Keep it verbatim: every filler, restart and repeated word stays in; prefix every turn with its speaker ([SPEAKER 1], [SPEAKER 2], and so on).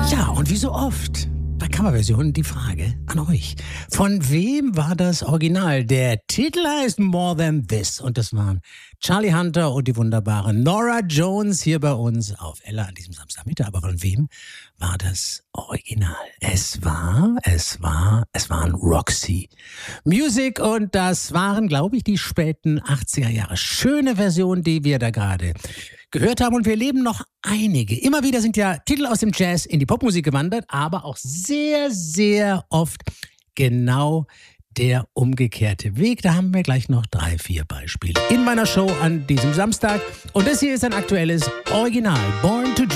[SPEAKER 1] Ja, und wie so oft bei Coverversionen die Frage an euch. Von wem war das Original? Der Titel heißt More Than This und das waren Charlie Hunter und die wunderbare Norah Jones hier bei uns auf Ella an diesem Samstagmittag. Aber von wem war das Original? Es war, es war, es waren Roxy Music und das waren, glaube ich, die späten achtziger Jahre. Schöne Version, die wir da gerade gehört haben und wir leben noch einige. Immer wieder sind ja Titel aus dem Jazz in die Popmusik gewandert, aber auch sehr, sehr oft genau der umgekehrte Weg. Da haben wir gleich noch drei, vier Beispiele in meiner Show an diesem Samstag. Und das hier ist ein aktuelles Original, Born to